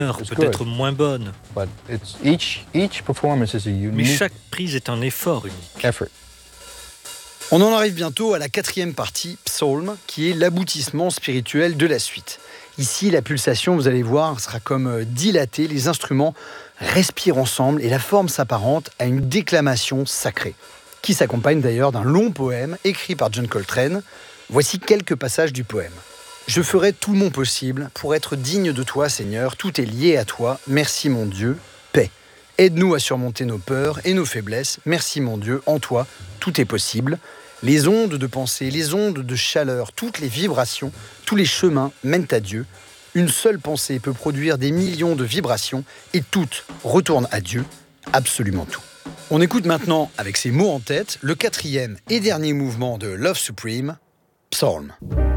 peut-être moins bonne. But each performance is a Mais unique chaque prise est un effort unique. effort. On en arrive bientôt à la 4e partie, Psalm, qui est l'aboutissement spirituel de la suite. Ici, la pulsation, vous allez voir, sera comme dilatée, les instruments respirent ensemble et la forme s'apparente à une déclamation sacrée, qui s'accompagne d'ailleurs d'un long poème écrit par John Coltrane. Voici quelques passages du poème. « Je ferai tout mon possible pour être digne de toi, Seigneur, tout est lié à toi, merci mon Dieu, paix. Aide-nous à surmonter nos peurs et nos faiblesses, merci mon Dieu, en toi, tout est possible. Les ondes de pensée, les ondes de chaleur, toutes les vibrations, tous les chemins mènent à Dieu. Une seule pensée peut produire des millions de vibrations et toutes retournent à Dieu, absolument tout. » On écoute maintenant, avec ces mots en tête, le 4e et dernier mouvement de Love Supreme, Psalm.